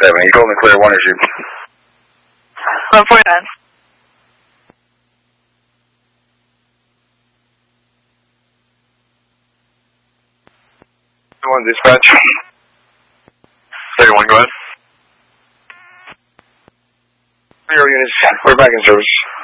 You told me clear 1 or 2. 149. 1 dispatch. 31, go ahead. 0 units, we're back in service.